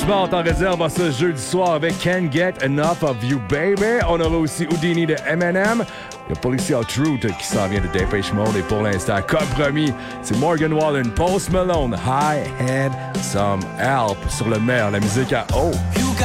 Bon, on réserve à ce jeudi soir avec Can't Get Enough of You Baby. On aura aussi Houdini de Eminem. Il y a Police Truth qui s'en vient de Depeche Mode. Et pour l'instant, comme promis, c'est Morgan Wallen, Post Malone, I Had Some Help sur le maire, la musique à O.